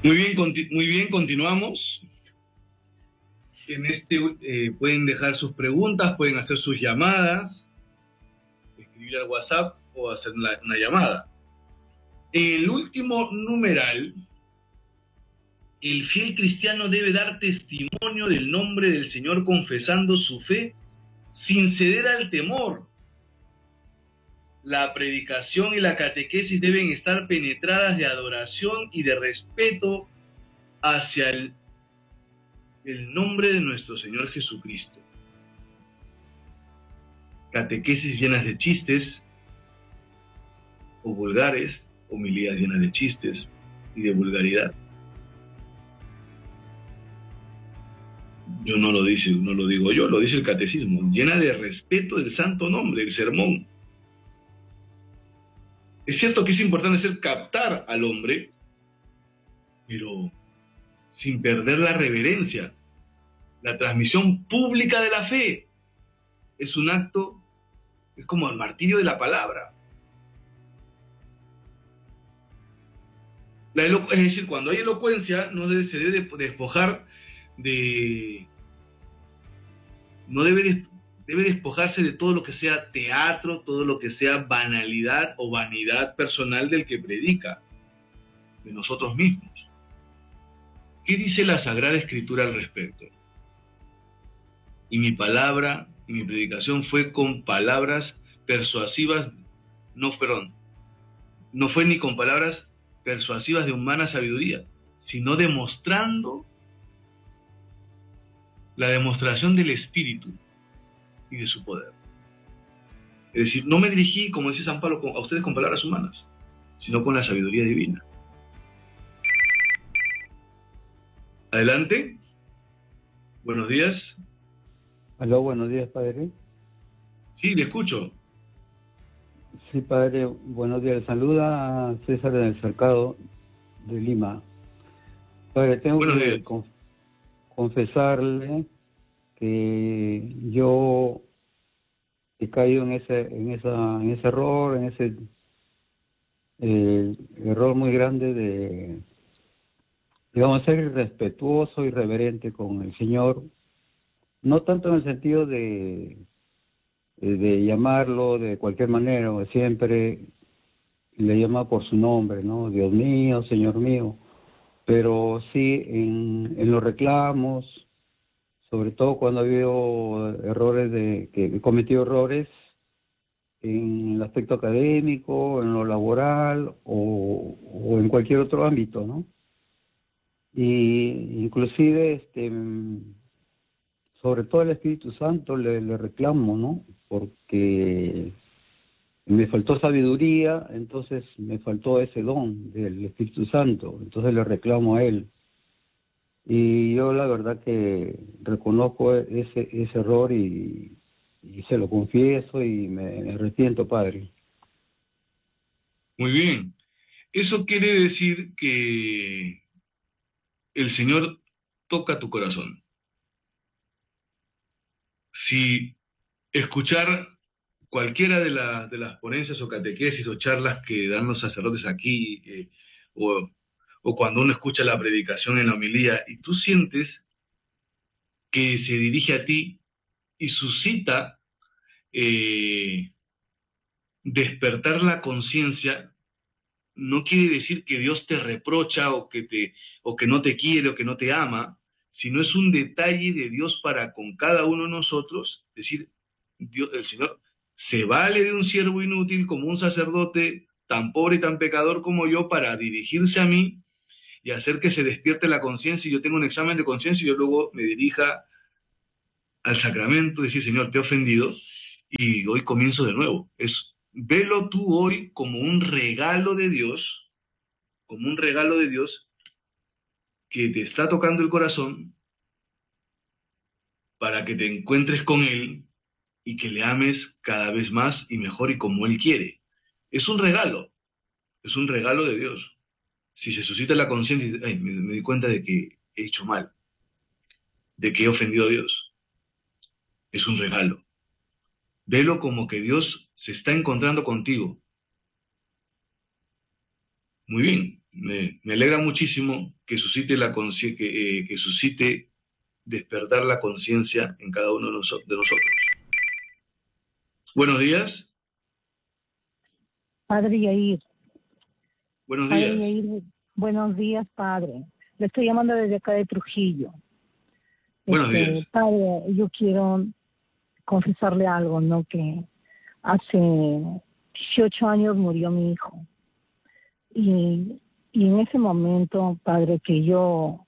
Muy bien, continuamos. En pueden dejar sus preguntas, pueden hacer sus llamadas, escribir al WhatsApp o hacer una llamada. En el último numeral, el fiel cristiano debe dar testimonio del nombre del Señor confesando su fe sin ceder al temor. La predicación y la catequesis deben estar penetradas de adoración y de respeto hacia el nombre de nuestro Señor Jesucristo. Catequesis llenas de chistes o vulgares, homilías llenas de chistes y de vulgaridad. No lo digo yo, lo dice el catecismo, llena de respeto del santo nombre, el sermón. Es cierto que es importante hacer captar al hombre, pero sin perder la reverencia. La transmisión pública de la fe es un acto, es como el martirio de la palabra. Es decir, cuando hay elocuencia, se debe despojar de... Debe despojarse de todo lo que sea teatro, todo lo que sea banalidad o vanidad personal del que predica, de nosotros mismos. ¿Qué dice la Sagrada Escritura al respecto? Y mi palabra y mi predicación fue con palabras persuasivas, no fue ni con palabras persuasivas de humana sabiduría, sino demostrando la demostración del Espíritu y de su poder. Es decir, no me dirigí, como dice San Pablo, a ustedes con palabras humanas, sino con la sabiduría divina. Adelante. Buenos días. Aló, buenos días, padre. Sí, le escucho. Sí, padre, buenos días. Saluda a César del Cercado de Lima. Padre, tengo que confesarle que yo he caído en ese error, en ese error muy grande de, digamos, ser irrespetuoso, irreverente con el Señor, no tanto en el sentido de llamarlo de cualquier manera, siempre le llama por su nombre, ¿no? Dios mío, Señor mío, pero sí en los reclamos, sobre todo cuando ha habido errores que he cometido errores en el aspecto académico, en lo laboral o en cualquier otro ámbito, ¿no? Y inclusive sobre todo el Espíritu Santo le reclamo, ¿no? Porque me faltó sabiduría, entonces me faltó ese don del Espíritu Santo, entonces le reclamo a Él. Y yo la verdad que reconozco ese error y se lo confieso y me arrepiento, Padre. Muy bien. Eso quiere decir que el Señor toca tu corazón. Si escuchar cualquiera de las ponencias o catequesis o charlas que dan los sacerdotes aquí, o cuando uno escucha la predicación en la homilía, y tú sientes que se dirige a ti y suscita despertar la conciencia, no quiere decir que Dios te reprocha o que no te quiere o que no te ama, sino es un detalle de Dios para con cada uno de nosotros. Es decir, Dios, el Señor se vale de un siervo inútil como un sacerdote tan pobre y tan pecador como yo para dirigirse a mí y hacer que se despierte la conciencia y yo tengo un examen de conciencia y yo luego me dirija al sacramento, decir, Señor, te he ofendido y hoy comienzo de nuevo. Velo tú hoy como un regalo de Dios, que te está tocando el corazón para que te encuentres con Él y que le ames cada vez más y mejor y como Él quiere. Es un regalo de Dios. Si se suscita la conciencia y me di cuenta de que he hecho mal, de que he ofendido a Dios, es un regalo. Velo como que Dios se está encontrando contigo. Muy bien, Me alegra muchísimo que suscite que suscite despertar la conciencia en cada uno de nosotros. Buenos días. Padre Yair. Buenos Padre días. Yair, buenos días, Padre. Le estoy llamando desde acá de Trujillo. Buenos días. Padre, yo quiero confesarle algo, ¿no? Que hace 18 años murió mi hijo. Y en ese momento, Padre, que yo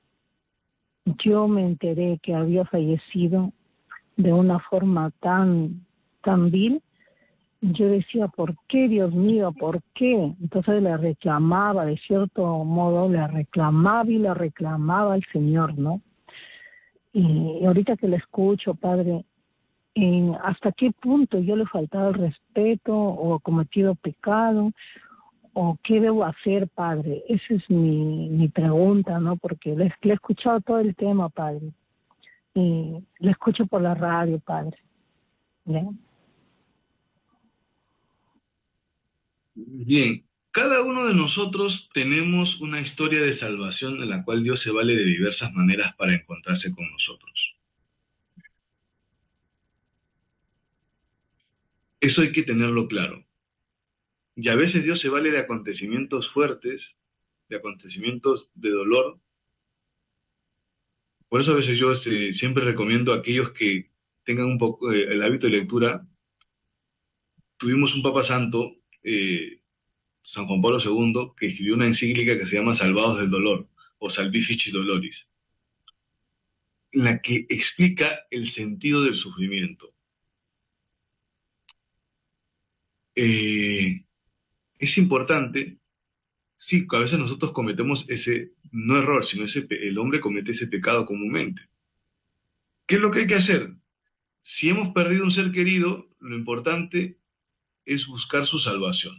me enteré que había fallecido de una forma tan vil, yo decía, ¿por qué, Dios mío? ¿Por qué? Entonces le reclamaba, de cierto modo, le reclamaba al Señor, ¿no? Y ahorita que le escucho, Padre, ¿hasta qué punto yo le he faltado el respeto o he cometido pecado? ¿O qué debo hacer, Padre? Esa es mi pregunta, ¿no? Porque le he escuchado todo el tema, Padre. Y le escucho por la radio, Padre. ¿Bien? Bien, cada uno de nosotros tenemos una historia de salvación en la cual Dios se vale de diversas maneras para encontrarse con nosotros. Eso hay que tenerlo claro. Y a veces Dios se vale de acontecimientos fuertes, de acontecimientos de dolor. Por eso a veces yo siempre recomiendo a aquellos que tengan un poco el hábito de lectura. Tuvimos un Papa Santo, San Juan Pablo II, que escribió una encíclica que se llama Salvados del Dolor, o Salvifici Doloris, en la que explica el sentido del sufrimiento. Es importante, sí, a veces nosotros cometemos ese, no error, sino el hombre comete ese pecado comúnmente. ¿Qué es lo que hay que hacer? Si hemos perdido un ser querido, lo importante es buscar su salvación.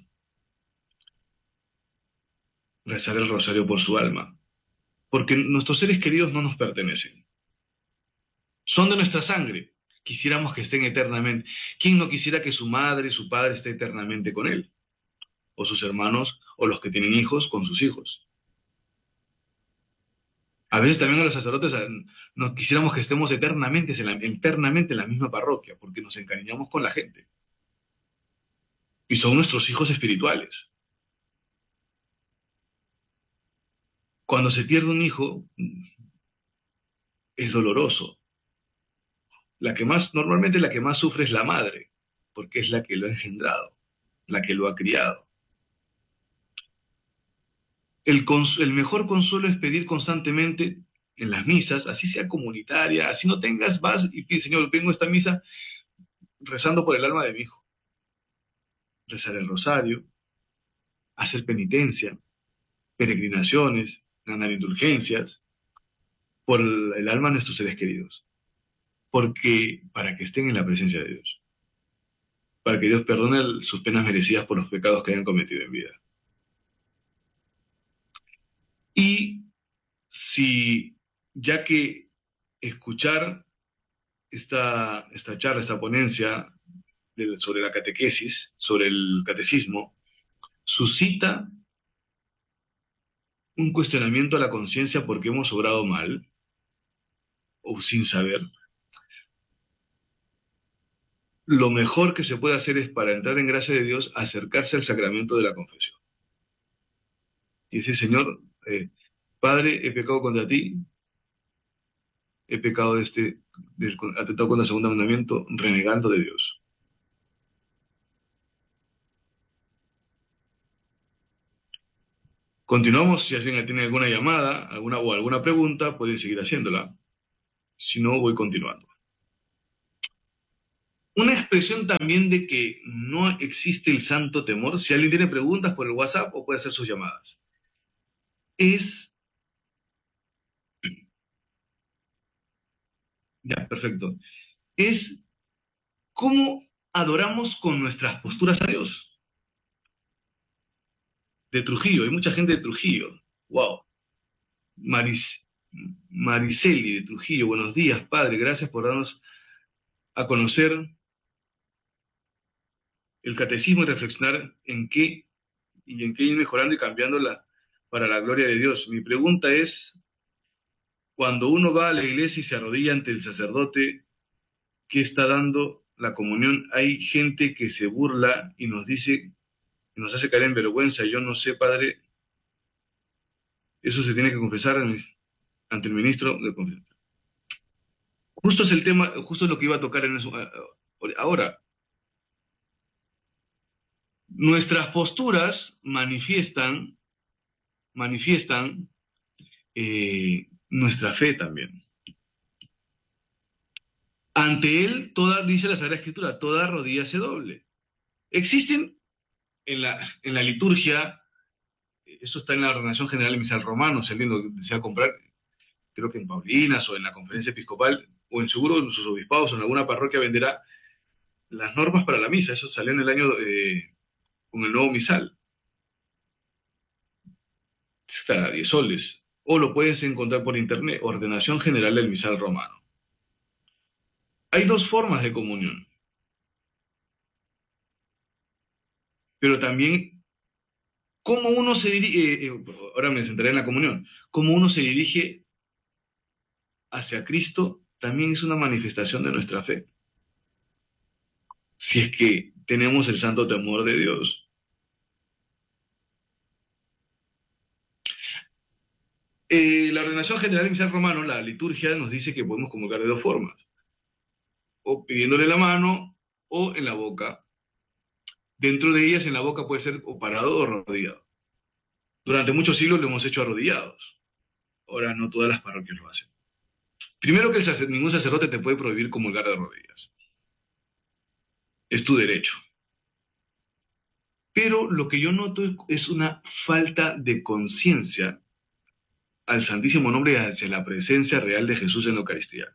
Rezar el rosario por su alma. Porque nuestros seres queridos no nos pertenecen. Son de nuestra sangre. Quisiéramos que estén eternamente. ¿Quién no quisiera que su madre, su padre esté eternamente con él? O sus hermanos, o los que tienen hijos, con sus hijos. A veces también a los sacerdotes nos quisiéramos que estemos eternamente en la misma parroquia, porque nos encariñamos con la gente. Y son nuestros hijos espirituales. Cuando se pierde un hijo, es doloroso. Normalmente la que más sufre es la madre, porque es la que lo ha engendrado, la que lo ha criado. El mejor consuelo es pedir constantemente en las misas, así sea comunitaria, así no tengas, vas y pides, Señor, vengo a esta misa rezando por el alma de mi hijo. Rezar el rosario, hacer penitencia, peregrinaciones, ganar indulgencias, por el alma de nuestros seres queridos. Porque para que estén en la presencia de Dios. Para que Dios perdone sus penas merecidas por los pecados que hayan cometido en vida. Y si, ya que escuchar esta charla, esta ponencia sobre la catequesis, sobre el catecismo, suscita un cuestionamiento a la conciencia porque hemos obrado mal, o sin saber, lo mejor que se puede hacer es, para entrar en gracia de Dios, acercarse al sacramento de la confesión. Y decir, Señor, Padre, he pecado contra ti, he pecado atentado contra el segundo mandamiento, renegando de Dios. Continuamos, si alguien tiene alguna llamada, alguna pregunta, puede seguir haciéndola. Si no, voy continuando. Una expresión también de que no existe el santo temor, si alguien tiene preguntas por el WhatsApp o puede hacer sus llamadas, es... Ya, perfecto. Es cómo adoramos con nuestras posturas a Dios. De Trujillo, hay mucha gente de Trujillo. Wow. Mariceli de Trujillo, buenos días, Padre, gracias por darnos a conocer el catecismo y reflexionar en qué ir mejorando y cambiando para la gloria de Dios. Mi pregunta es, cuando uno va a la iglesia y se arrodilla ante el sacerdote que está dando la comunión, hay gente que se burla y nos dice, nos hace caer en vergüenza. Yo no sé, padre, eso se tiene que confesar ante el ministro de confesión. Justo es el tema, justo es lo que iba a tocar en eso. Ahora, nuestras posturas manifiestan nuestra fe también. Ante él, dice la Sagrada Escritura, toda rodilla se doble. Existen en la liturgia, eso está en la Ordenación General del Misal Romano, si alguien lo desea comprar, creo que en Paulinas o en la Conferencia Episcopal, o en seguro en sus obispados o en alguna parroquia venderá las normas para la misa. Eso salió en el año con el nuevo misal. Estará 10 soles. O lo puedes encontrar por internet, Ordenación General del Misal Romano. Hay dos formas de comunión. Pero también, cómo uno se dirige, ahora me centraré en la comunión, cómo uno se dirige hacia Cristo, también es una manifestación de nuestra fe. Si es que tenemos el santo temor de Dios. La Ordenación General del Misal Romano, la liturgia, nos dice que podemos comulgar de dos formas. O pidiéndole la mano, o en la boca. Dentro de ellas, en la boca puede ser o parado o arrodillado. Durante muchos siglos lo hemos hecho arrodillados. Ahora no todas las parroquias lo hacen. Primero que ningún sacerdote te puede prohibir comulgar de rodillas. Es tu derecho. Pero lo que yo noto es una falta de conciencia al Santísimo Nombre y hacia la presencia real de Jesús en la Eucaristía.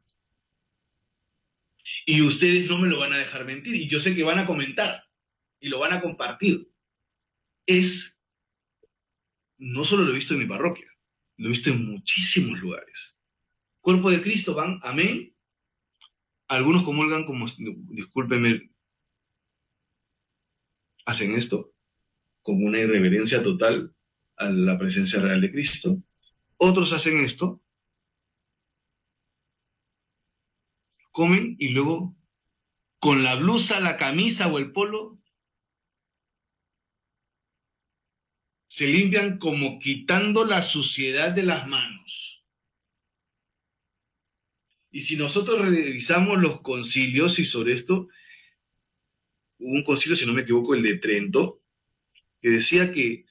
Y ustedes no me lo van a dejar mentir, y yo sé que van a comentar, y lo van a compartir. No solo lo he visto en mi parroquia, lo he visto en muchísimos lugares. Cuerpo de Cristo, van, amén. Algunos comulgan como, discúlpenme, hacen esto, como una irreverencia total a la presencia real de Cristo. Otros hacen esto, comen y luego con la blusa, la camisa o el polo se limpian como quitando la suciedad de las manos. Y si nosotros revisamos los concilios y sobre esto, hubo un concilio, si no me equivoco, el de Trento, que decía que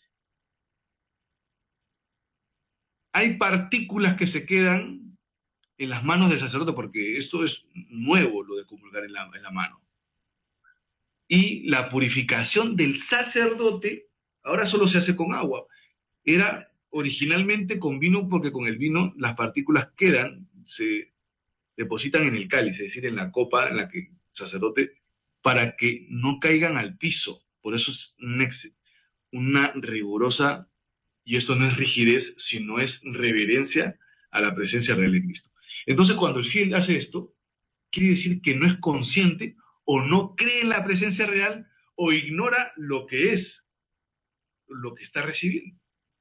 hay partículas que se quedan en las manos del sacerdote, porque esto es nuevo, lo de comulgar en la mano. Y la purificación del sacerdote ahora solo se hace con agua. Era originalmente con vino, porque con el vino las partículas quedan, se depositan en el cáliz, es decir, en la copa en la que el sacerdote, para que no caigan al piso. Por eso es una rigurosa, y esto no es rigidez, sino es reverencia a la presencia real de Cristo. Entonces, cuando el fiel hace esto, quiere decir que no es consciente o no cree en la presencia real o ignora lo que es, lo que está recibiendo.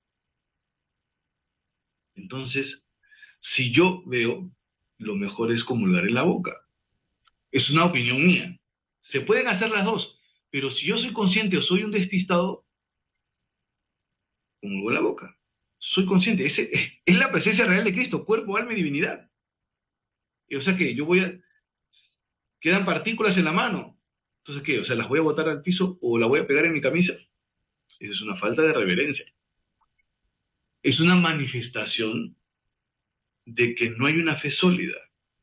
Entonces, si yo veo, lo mejor es comulgar en la boca. Es una opinión mía. Se pueden hacer las dos, pero si yo soy consciente o soy un despistado, comulgo en la boca. Soy consciente. Es la presencia real de Cristo, cuerpo, alma y divinidad. O sea que quedan partículas en la mano. Entonces, ¿qué? O sea, ¿las voy a botar al piso o la voy a pegar en mi camisa? Esa es una falta de reverencia. Es una manifestación de que no hay una fe sólida.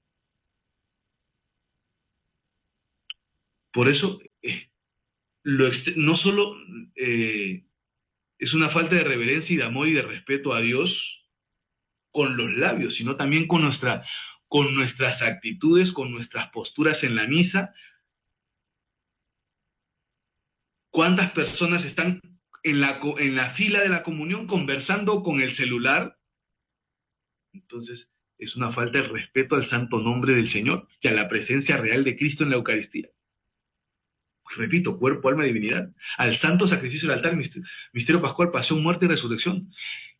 Por eso, no solo es una falta de reverencia y de amor y de respeto a Dios con los labios, sino también con nuestras actitudes, con nuestras posturas en la misa. ¿Cuántas personas están en la fila de la comunión conversando con el celular? Entonces, es una falta de respeto al santo nombre del Señor y a la presencia real de Cristo en la Eucaristía. Repito, cuerpo, alma y divinidad. Al santo sacrificio del altar, misterio pascual, pasión, muerte y resurrección.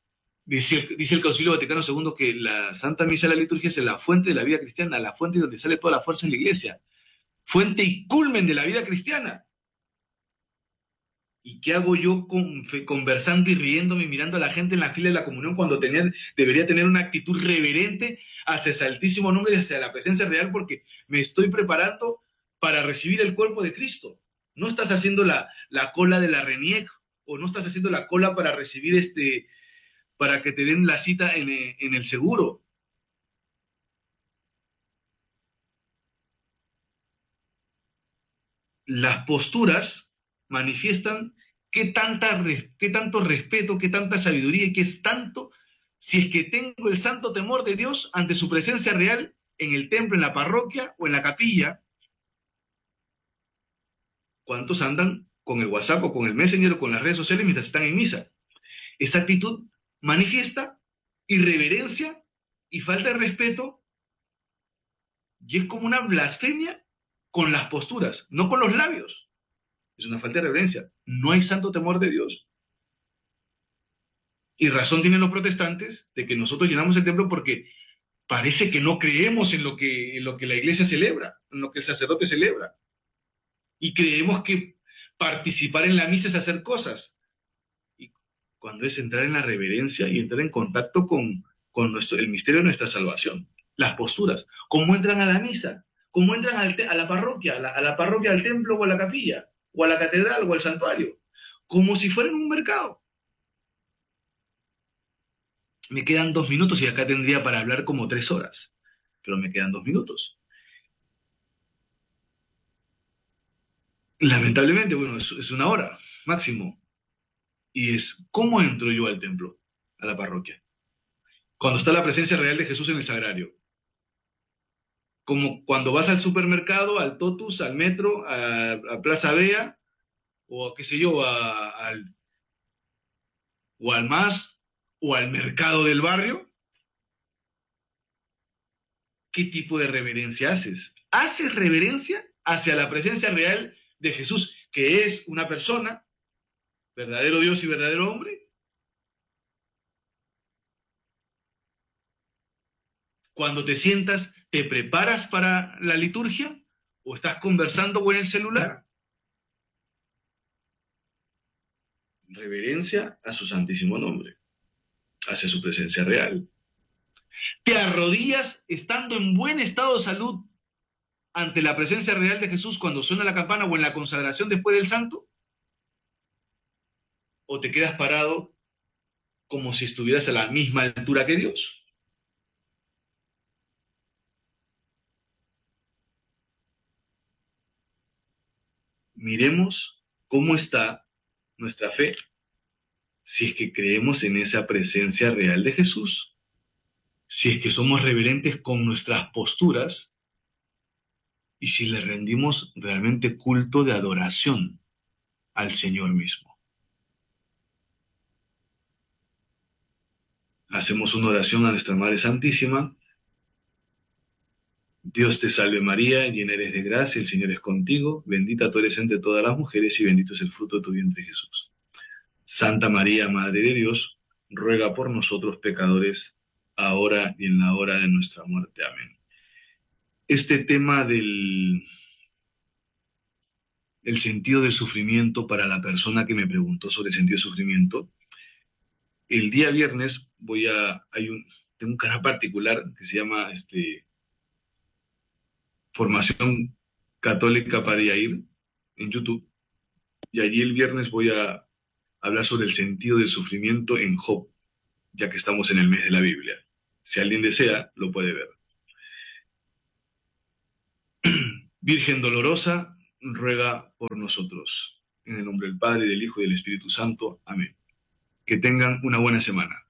Dice el Concilio Vaticano II que la Santa Misa de la liturgia es la fuente de la vida cristiana, la fuente donde sale toda la fuerza en la iglesia, fuente y culmen de la vida cristiana. ¿Y qué hago yo conversando y riéndome y mirando a la gente en la fila de la comunión cuando debería tener una actitud reverente hacia ese altísimo nombre y hacia la presencia real, porque me estoy preparando para recibir el cuerpo de Cristo? No estás haciendo la cola de la RENIEC, o no estás haciendo la cola para recibir para que te den la cita en el seguro. Las posturas manifiestan qué tanto respeto, qué tanta sabiduría y qué es tanto, si es que tengo el santo temor de Dios ante su presencia real en el templo, en la parroquia o en la capilla. ¿Cuántos andan con el WhatsApp o con el Messenger o con las redes sociales mientras están en misa? Esa actitud manifiesta irreverencia y falta de respeto, y es como una blasfemia con las posturas, no con los labios. Es una falta de reverencia. No hay santo temor de Dios. Y razón tienen los protestantes de que nosotros llenamos el templo porque parece que no creemos en lo que la iglesia celebra, en lo que el sacerdote celebra. Y creemos que participar en la misa es hacer cosas. Y cuando es entrar en la reverencia y entrar en contacto con el misterio de nuestra salvación. Las posturas. ¿Cómo entran a la misa? ¿Cómo entran a la parroquia? A la parroquia, al templo o a la capilla, o a la catedral o al santuario, como si fueran un mercado. Me quedan 2 minutos y acá tendría para hablar como 3 horas, pero me quedan 2 minutos. Lamentablemente, bueno, es 1 hora máximo. Y es, ¿cómo entro yo al templo, a la parroquia? Cuando está la presencia real de Jesús en el sagrario. Como cuando vas al supermercado, al Totus, al Metro, a Plaza Vea, o qué sé yo, o al MAS, o al mercado del barrio. ¿Qué tipo de reverencia haces? ¿Haces reverencia hacia la presencia real de Jesús, que es una persona, verdadero Dios y verdadero hombre? Cuando te sientas, ¿te preparas para la liturgia? ¿O estás conversando con el celular? Reverencia a su santísimo nombre, hacia su presencia real. ¿Te arrodillas estando en buen estado de salud ante la presencia real de Jesús cuando suena la campana o en la consagración después del santo? ¿O te quedas parado como si estuvieras a la misma altura que Dios? Miremos cómo está nuestra fe, si es que creemos en esa presencia real de Jesús, si es que somos reverentes con nuestras posturas y si le rendimos realmente culto de adoración al Señor mismo. Hacemos una oración a nuestra Madre Santísima. Dios te salve María, llena eres de gracia, el Señor es contigo, bendita tú eres entre todas las mujeres y bendito es el fruto de tu vientre Jesús. Santa María, Madre de Dios, ruega por nosotros pecadores, ahora y en la hora de nuestra muerte. Amén. Este tema del sentido del sufrimiento para la persona que me preguntó sobre el sentido del sufrimiento, el día viernes tengo un canal particular que se llama Formación Católica para Yair en YouTube, y allí el viernes voy a hablar sobre el sentido del sufrimiento en Job, ya que estamos en el mes de la Biblia. Si alguien desea, lo puede ver. Virgen dolorosa, ruega por nosotros. En el nombre del Padre, del Hijo y del Espíritu Santo. Amén. Que tengan una buena semana.